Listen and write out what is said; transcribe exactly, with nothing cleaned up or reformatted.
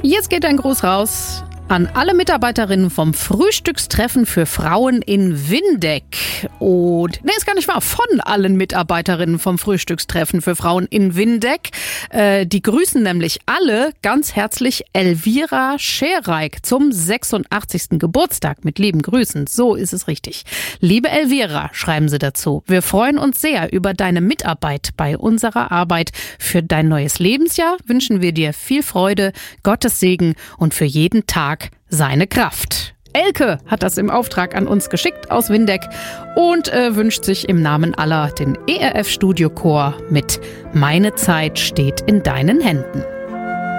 Jetzt geht ein Gruß raus an alle Mitarbeiterinnen vom Frühstückstreffen für Frauen in Windeck. Und, ne, ist gar nicht wahr, von allen Mitarbeiterinnen vom Frühstückstreffen für Frauen in Windeck. Äh, die grüßen nämlich alle ganz herzlich Elvira Schereik zum sechsundachtzigsten Geburtstag. Mit lieben Grüßen, so ist es richtig. Liebe Elvira, schreiben sie dazu, wir freuen uns sehr über deine Mitarbeit bei unserer Arbeit. Für dein neues Lebensjahr wünschen wir dir viel Freude, Gottes Segen und für jeden Tag seine Kraft. Elke hat das im Auftrag an uns geschickt aus Windeck und äh, wünscht sich im Namen aller den E R F Studiochor mit Meine Zeit steht in deinen Händen.